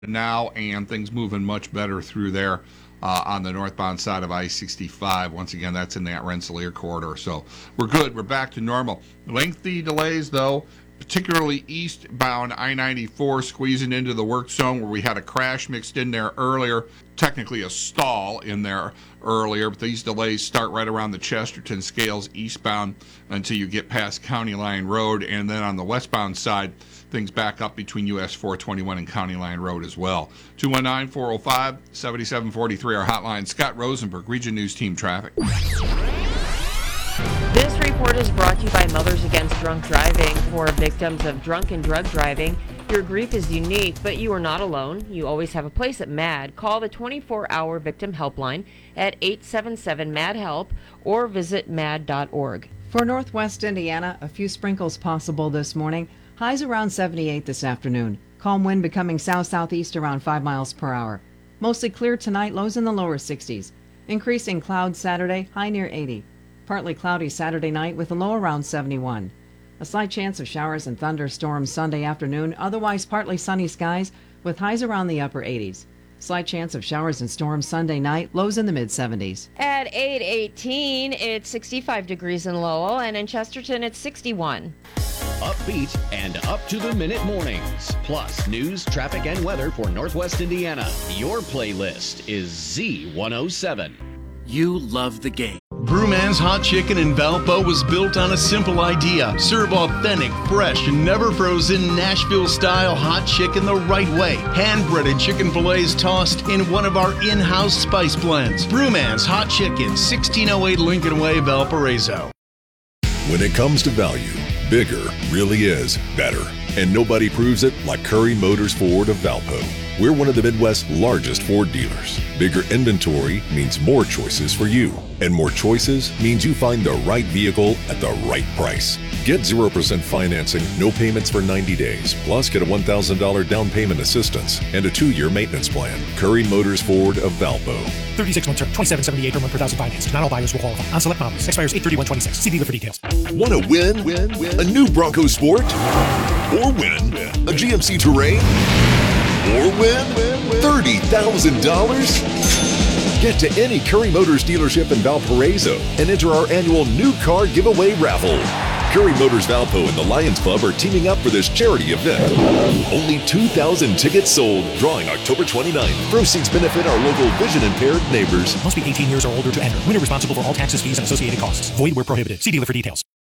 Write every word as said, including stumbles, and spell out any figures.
now, and things moving much better through there uh, on the northbound side of I sixty-five. Once again, that's in that Rensselaer corridor. So we're good. We're back to normal. Lengthy delays, though, particularly eastbound I ninety-four squeezing into the work zone where we had a crash mixed in there earlier. Technically a stall in there earlier, but these delays start right around the Chesterton Scales eastbound until you get past County Line Road, and then on the westbound side, things back up between U S four twenty-one and County Line Road as well. two one nine, four oh five, seven seven four three, our hotline. Scott Rosenberg, Region News Team Traffic. This report is brought to you by Mothers Against Drunk Driving. For victims of drunk and drug driving, your grief is unique, but you are not alone. You always have a place at MAD. Call the twenty-four hour victim helpline at eight seven seven, MAD HELP or visit mad dot org. For Northwest Indiana, a few sprinkles possible this morning. Highs around seventy-eight this afternoon. Calm wind becoming south-southeast around five miles per hour. Mostly clear tonight, lows in the lower sixties. Increasing clouds Saturday, high near eighty. Partly cloudy Saturday night with a low around seventy-one. A slight chance of showers and thunderstorms Sunday afternoon, otherwise partly sunny skies with highs around the upper eighties. Slight chance of showers and storms Sunday night, lows in the mid-seventies. At eight eighteen, it's sixty-five degrees in Lowell, and in Chesterton, it's sixty-one. Upbeat and up-to-the-minute mornings. Plus, news, traffic, and weather for Northwest Indiana. Your playlist is Z one oh seven. You love the game. Brewman's Hot Chicken in Valpo was built on a simple idea. Serve authentic, fresh, and never frozen Nashville-style hot chicken the right way. Hand-breaded chicken fillets tossed in one of our in-house spice blends. Brewman's Hot Chicken, sixteen oh eight Lincoln Way, Valparaiso. When it comes to value, bigger really is better. And nobody proves it like Curry Motors Ford of Valpo. We're one of the Midwest's largest Ford dealers. Bigger inventory means more choices for you. And more choices means you find the right vehicle at the right price. Get zero percent financing, no payments for ninety days. Plus, get a one thousand dollars down payment assistance and a two-year maintenance plan. Curry Motors Ford of Valpo. thirty-six month term, twenty-seven seventy-eight per month per thousand financed. Not all buyers will qualify. On select models. Expires eight thirty-one twenty-six. See dealer for details. Want to win? Win? Win? A new Bronco Sport? Or win? A G M C Terrain? Or win? thirty thousand dollars? Get to any Curry Motors dealership in Valparaiso and enter our annual new car giveaway raffle. Curry Motors Valpo and the Lions Club are teaming up for this charity event. Only two thousand tickets sold, drawing October twenty-ninth. Proceeds benefit our local vision-impaired neighbors. Must be eighteen years or older to enter. Winner responsible for all taxes, fees, and associated costs. Void where prohibited. See dealer for details.